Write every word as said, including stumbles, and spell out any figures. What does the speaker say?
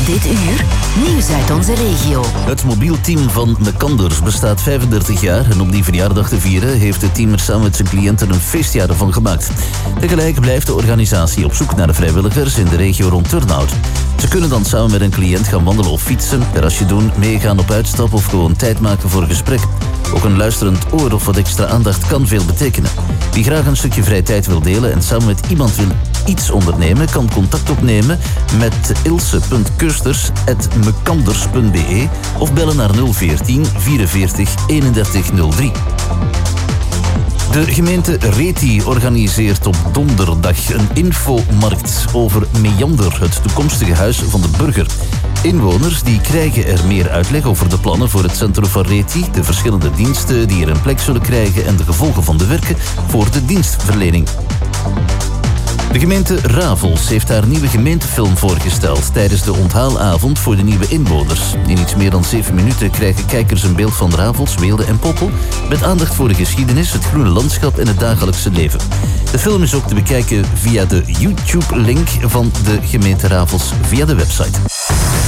Dit uur, nieuws uit onze regio. Het mobiel team van Mekanders bestaat vijfendertig jaar en om die verjaardag te vieren heeft het team er samen met zijn cliënten een feestjaar ervan gemaakt. Tegelijk blijft de organisatie op zoek naar de vrijwilligers in de regio rond Turnhout. Ze kunnen dan samen met een cliënt gaan wandelen of fietsen, terrasje doen, meegaan op uitstap of gewoon tijd maken voor een gesprek. Ook een luisterend oor of wat extra aandacht kan veel betekenen. Wie graag een stukje vrije tijd wil delen en samen met iemand wil iets ondernemen, kan contact opnemen met ilse punt keusters apenstaartje mekanders punt be of bellen naar nul veertien vierenveertig eenendertig nul drie. De gemeente Reti organiseert op donderdag een infomarkt over Meander, het toekomstige huis van de burger. Inwoners die krijgen er meer uitleg over de plannen voor het centrum van Reti, de verschillende diensten die er een plek zullen krijgen en de gevolgen van de werken voor de dienstverlening. De gemeente Ravels heeft haar nieuwe gemeentefilm voorgesteld tijdens de onthaalavond voor de nieuwe inwoners. In iets meer dan zeven minuten krijgen kijkers een beeld van Ravels, Weelde en Poppel met aandacht voor de geschiedenis, het groene landschap en het dagelijkse leven. De film is ook te bekijken via de YouTube-link van de gemeente Ravels via de website.